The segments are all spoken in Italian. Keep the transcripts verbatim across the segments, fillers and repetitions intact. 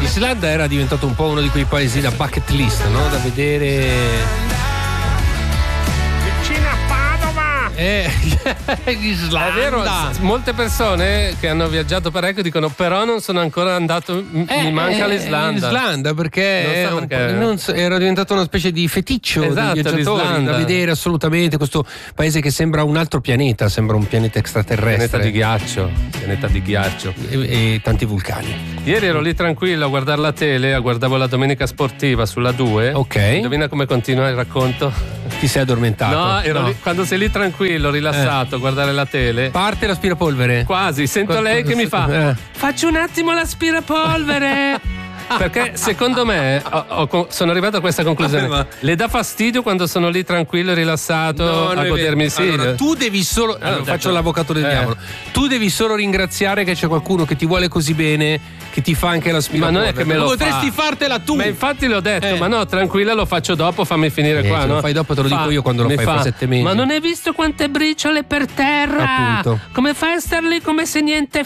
l'Islanda era diventato un po' uno di quei paesi da bucket list, no? Da vedere. Eh, l'Islanda. È vero, molte persone che hanno viaggiato parecchio dicono però non sono ancora andato, m- eh, mi manca eh, l'Islanda. L'Islanda perché, non so perché. Non so, era diventato una specie di feticcio, esatto, dei viaggiatori l'Islanda. Da vedere assolutamente, questo paese che sembra un altro pianeta, sembra un pianeta extraterrestre. Pianeta di ghiaccio, pianeta di ghiaccio. E, e tanti vulcani. Ieri ero lì tranquillo a guardare la tele, guardavo la domenica sportiva sulla due. Ok. Indovina come continua il racconto? Ti sei addormentato? No, ero no. Lì, quando sei lì tranquillo, rilassato, a guardare la tele. Parte l'aspirapolvere. Quasi, sento Quanto- lei che mi fa Eh. faccio un attimo l'aspirapolvere. Perché secondo me ho- ho- sono arrivato a questa conclusione. Vabbè, ma- Le dà fastidio quando sono lì tranquillo e rilassato No, a non è godermi vero. sì. Allora, tu devi solo allora, detto- faccio l'avvocato del Eh. diavolo. Tu devi solo ringraziare che c'è qualcuno che ti vuole così bene, che ti fa anche l'aspirapolvere. Ma non è che me lo potresti fa. fartela tu. Ma infatti l'ho detto, Eh. ma no, tranquilla, lo faccio dopo, fammi finire Eh, qua. se no? lo fai dopo te lo Fa- dico io quando lo mi fai fra sette mesi. Ma non hai visto quante briciole per terra? Appunto. Come fai a star lì come se niente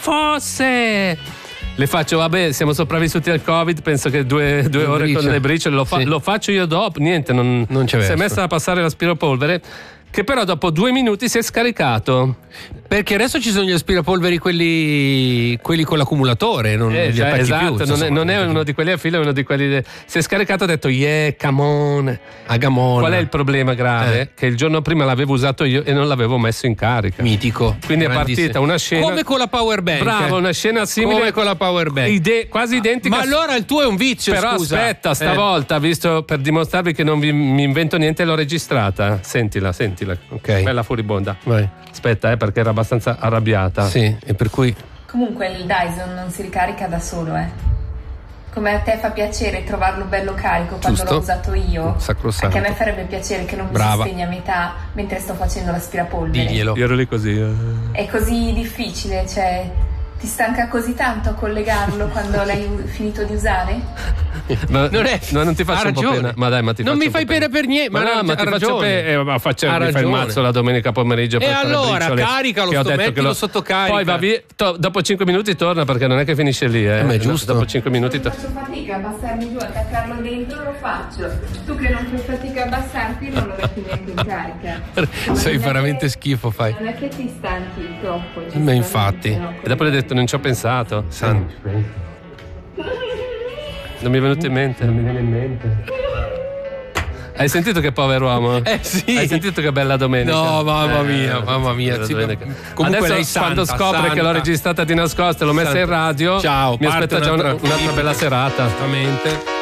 fosse? Le faccio, vabbè, siamo sopravvissuti al Covid, penso che due, due Le ore briciole. con le briciole, lo, fa- Sì. lo faccio io dopo, niente, non, Non c'è si è verso. messa a passare l'aspirapolvere, che però dopo due minuti si è scaricato. Perché adesso ci sono gli aspirapolveri quelli, quelli con l'accumulatore, non Eh, li cioè, attacchi esatto, più. non è, non è uno di quelli a fila, è uno di quelli. De... Si è scaricato e ha detto, yeah, come on. A Gamona. Qual è il problema grave? Eh. Che il giorno prima l'avevo usato io e non l'avevo messo in carica. Mitico. Quindi è Grandissimo. partita una scena. Come con la power bank. Bravo, una scena simile. Come con la power bank. Ide- quasi identica. Ma allora il tuo è un vizio, Però scusa. aspetta, Eh. stavolta, visto per dimostrarvi che non vi, mi invento niente, l'ho registrata. Sentila, sentila. Ok. Bella furibonda. Vai. Aspetta, eh, perché era abbastanza arrabbiata. Sì, e per cui Comunque il Dyson non si ricarica da solo, eh. Come a te fa piacere trovarlo bello carico quando Giusto. l'ho usato io, Sacrosanto. anche a me farebbe piacere che non mi Brava. si spegne a metà mentre sto facendo l'aspirapolvere. diglielo. Io ero lì così. eh. È così difficile, cioè ti stanca così tanto a collegarlo quando l'hai u- finito di usare? Ma, Non è- no, non ti faccio ha un po' ragione. pena. Ma dai, ma ti Non faccio mi un po' fai pena per niente, Ma, ma no, ha- ma ha ti faccio ragione. pena. Eh, ma faccio, Ha mi fai il ragione. mazzo la domenica pomeriggio. Per E fare allora, briciole, caricalo, che ho sto, detto che mettilo lo- sotto carica. Poi va via. to- dopo cinque minuti torna, perché non è che finisce lì. Eh. Eh, ma è giusto. Dopo cinque minuti torna. Faccio fatica a abbassarmi giù, attaccarlo dentro lo faccio. Tu che non fai fatica a abbassarti non lo metti neanche in carica. Ma Sei non è veramente che- schifo, fai. Non è che ti stanchi troppo. Ma infatti. giustamente, E dopo le hai detto, non ci ho pensato. Non mi è venuto in mente. Non mi viene in mente. Hai sentito che povero uomo? Eh sì. Hai sentito che bella domenica? No, mamma mia, Eh, mamma mia. bella Sì, domenica. comunque Adesso lei santa, quando scopre santa. che l'ho registrata di nascosto e l'ho messa in Santa. radio, Ciao, mi parte aspetta già una- un'altra- un'altra bella serata. Esattamente.